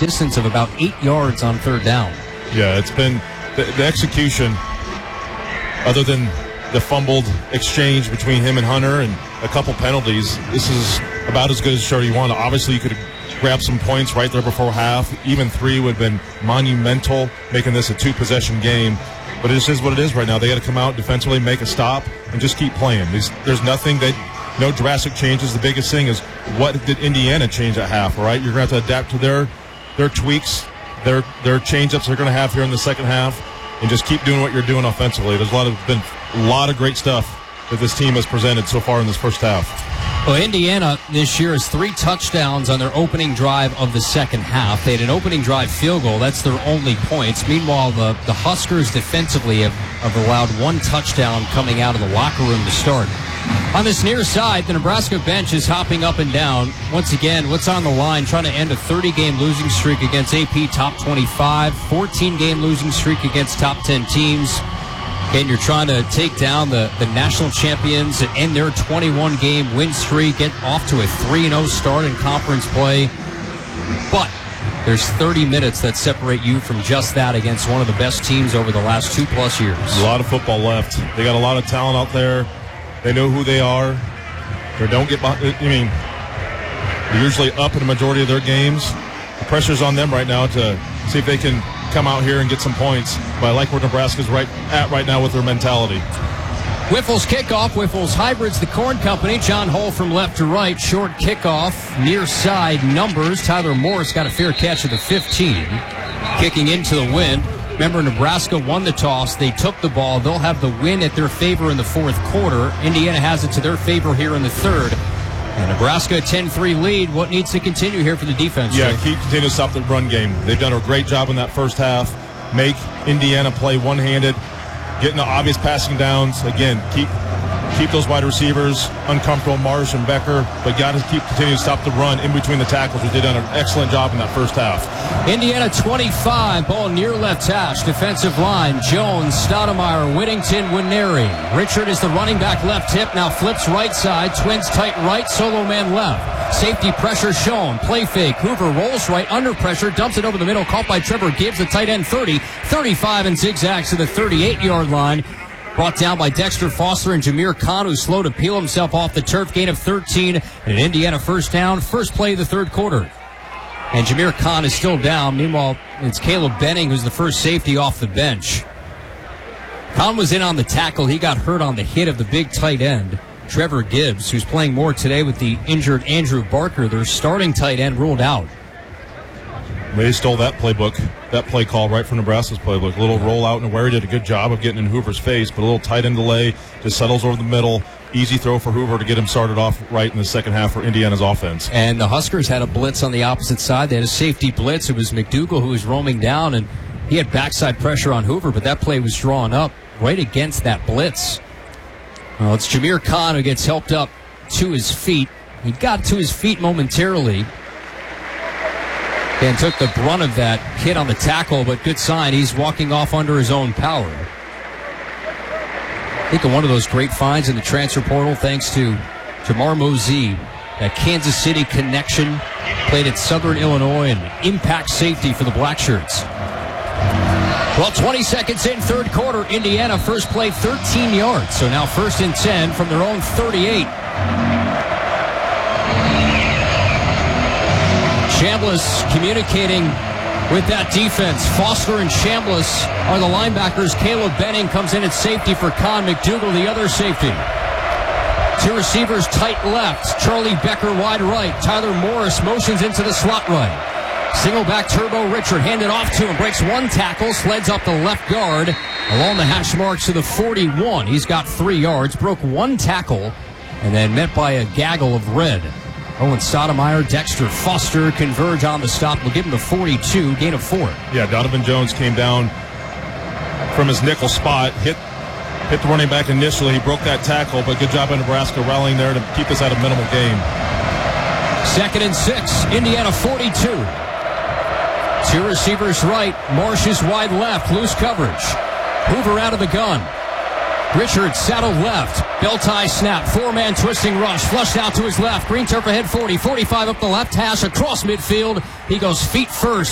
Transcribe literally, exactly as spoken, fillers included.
distance of about eight yards on third down. Yeah, it's been the, the execution, other than the fumbled exchange between him and Hunter and a couple penalties, this is about as good as show you want. Obviously, you could have grabbed some points right there before half. Even three would have been monumental, making this a two-possession game. But it just is what it is right now. They got to come out defensively, make a stop, and just keep playing. There's, there's nothing that, no drastic changes. The biggest thing is, what did Indiana change at half, all right? You're going to have to adapt to their their tweaks, their their change-ups they're going to have here in the second half, and just keep doing what you're doing offensively. There's a lot of been a lot of great stuff that this team has presented so far in this first half. Well, Indiana this year has three touchdowns on their opening drive of the second half. They had an opening drive field goal. That's their only points. Meanwhile, the, the Huskers defensively have, have allowed one touchdown coming out of the locker room to start. On this near side, the Nebraska bench is hopping up and down. Once again, what's on the line? Trying to end a thirty-game losing streak against A P top twenty-five, fourteen-game losing streak against top ten teams. Again, you're trying to take down the, the national champions and end their twenty-one game win streak, get off to a three and oh start in conference play. But there's thirty minutes that separate you from just that against one of the best teams over the last two-plus years. A lot of football left. They got a lot of talent out there. They know who they are. They don't get behind. I mean, they're usually up in the majority of their games. The pressure's on them right now to see if they can come out here and get some points. But I like where Nebraska's right at right now with their mentality. Whiffle's kickoff. Whiffle's Hybrids, the Corn Company. John Hull from left to right. Short kickoff. Near side numbers. Tyler Morris got a fair catch at the fifteen. Kicking into the wind. Remember, Nebraska won the toss. They took the ball. They'll have the win at their favor in the fourth quarter. Indiana has it to their favor here in the third. And Nebraska, a ten three lead. What needs to continue here for the defense? Yeah, Jay? keep continue to stop the run game. They've done a great job in that first half. Make Indiana play one-handed, getting the obvious passing downs. Again, keep keep those wide receivers uncomfortable, Marsh and Becker, but got to keep continuing to stop the run in between the tackles. We did an excellent job in that first half. Indiana twenty-five, ball near left hash, defensive line, Jones, Stoudemire, Whittington, Winery. Richard is the running back left hip, now flips right side, twins tight right, solo man left. Safety pressure shown, play fake, Hoover rolls right, under pressure, dumps it over the middle, caught by Trevor Gibbs, the tight end thirty, thirty-five and zigzags to the thirty-eight-yard line. Brought down by Dexter Foster and Jameer Khan, who's slow to peel himself off the turf. Gain of thirteen, and an Indiana first down, first play of the third quarter. And Jameer Khan is still down. Meanwhile, it's Caleb Benning, who's the first safety off the bench. Khan was in on the tackle. He got hurt on the hit of the big tight end, Trevor Gibbs, who's playing more today with the injured Andrew Barker. Their starting tight end ruled out. They stole that playbook, that play call right from Nebraska's playbook. A little rollout, and Ware did a good job of getting in Hoover's face, but a little tight end delay, just settles over the middle. Easy throw for Hoover to get him started off right in the second half for Indiana's offense. And the Huskers had a blitz on the opposite side. They had a safety blitz. It was McDougal who was roaming down, and he had backside pressure on Hoover, but that play was drawn up right against that blitz. Well, it's Jameer Khan who gets helped up to his feet. He got to his feet momentarily and took the brunt of that hit on the tackle, but good sign. He's walking off under his own power. I think of one of those great finds in the transfer portal, thanks to Jamar Mosey, that Kansas City connection, played at Southern Illinois, and impact safety for the Black Shirts. Well, twenty seconds in, third quarter, Indiana first play thirteen yards, so now first and ten from their own thirty-eight. Chambliss communicating with that defense. Foster and Chambliss are the linebackers. Caleb Benning comes in at safety for Con. McDougal, the other safety. Two receivers tight left. Charlie Becker wide right. Tyler Morris motions into the slot right. Single back Turbo Richard handed off to him. Breaks one tackle. Sleds up the left guard along the hash marks to the forty-one. He's got three yards. Broke one tackle and then met by a gaggle of red. Owen Stoudemire, Dexter Foster converge on the stop. We'll give him the forty-two, gain of four. Yeah, Donovan Jones came down from his nickel spot, hit hit the running back initially. He broke that tackle, but good job by Nebraska rallying there to keep us at a minimal game. Second and six, Indiana forty-two. Two receivers right, Marsh is wide left, loose coverage. Hoover out of the gun. Richard saddled left. Bell tie snap. Four-man twisting rush. Flushed out to his left. Green turf ahead forty. forty-five up the left hash across midfield. He goes feet first.